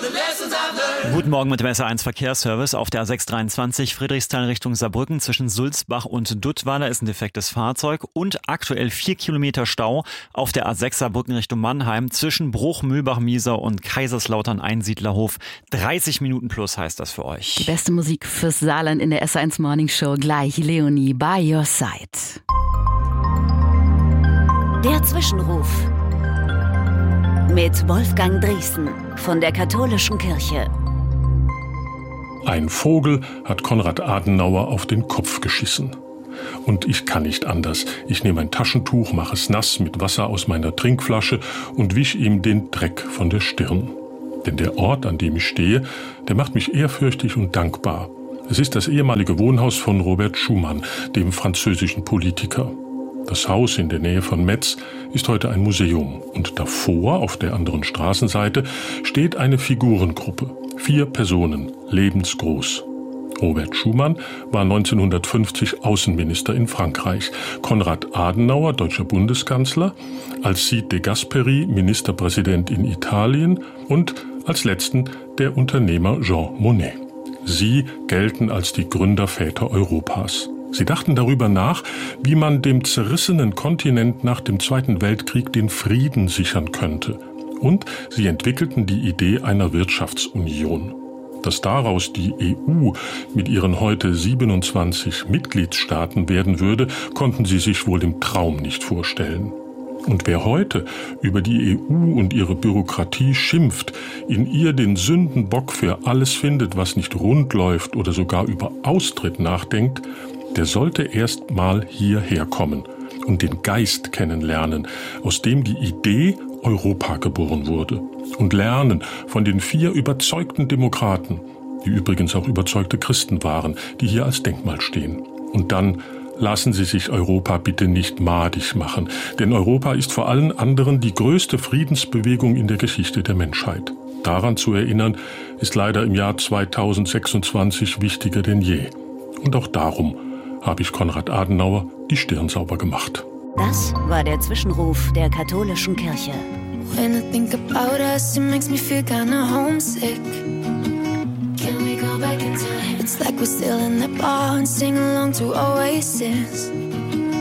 Guten Morgen mit dem SR1 Verkehrsservice. Auf der A623 Friedrichsthal Richtung Saarbrücken zwischen Sulzbach und Duttweiler ist ein defektes Fahrzeug und aktuell 4 Kilometer Stau auf der A6 Saarbrücken Richtung Mannheim zwischen Bruch, Mühlbach-Mieser und Kaiserslautern-Einsiedlerhof. 30 Minuten plus heißt das für euch. Die beste Musik fürs Saarland in der SR1 Morning Show. Gleich Leonie by your side. Der Zwischenruf mit Wolfgang Driesen von der Katholischen Kirche. Ein Vogel hat Konrad Adenauer auf den Kopf geschissen. Und ich kann nicht anders. Ich nehme ein Taschentuch, mache es nass mit Wasser aus meiner Trinkflasche und wisch ihm den Dreck von der Stirn. Denn der Ort, an dem ich stehe, der macht mich ehrfürchtig und dankbar. Es ist das ehemalige Wohnhaus von Robert Schuman, dem französischen Politiker. Das Haus in der Nähe von Metz ist heute ein Museum. Und davor, auf der anderen Straßenseite, steht eine Figurengruppe. 4 Personen, lebensgroß. Robert Schuman war 1950 Außenminister in Frankreich. Konrad Adenauer, deutscher Bundeskanzler. Alcide de Gasperi, Ministerpräsident in Italien. Und als letzten der Unternehmer Jean Monnet. Sie gelten als die Gründerväter Europas. Sie dachten darüber nach, wie man dem zerrissenen Kontinent nach dem Zweiten Weltkrieg den Frieden sichern könnte. Und sie entwickelten die Idee einer Wirtschaftsunion. Dass daraus die EU mit ihren heute 27 Mitgliedstaaten werden würde, konnten sie sich wohl im Traum nicht vorstellen. Und wer heute über die EU und ihre Bürokratie schimpft, in ihr den Sündenbock für alles findet, was nicht rund läuft oder sogar über Austritt nachdenkt, der sollte erst mal hierher kommen und den Geist kennenlernen, aus dem die Idee Europa geboren wurde. Und lernen von den 4 überzeugten Demokraten, die übrigens auch überzeugte Christen waren, die hier als Denkmal stehen. Und dann lassen Sie sich Europa bitte nicht madig machen, denn Europa ist vor allen anderen die größte Friedensbewegung in der Geschichte der Menschheit. Daran zu erinnern, ist leider im Jahr 2026 wichtiger denn je. Und auch darum habe ich Konrad Adenauer die Stirn sauber gemacht. Das war der Zwischenruf der Katholischen Kirche. When I think about us, it makes me feel kinda homesick. Can we go back in time? It's like we're still in the bar and sing along to Oasis.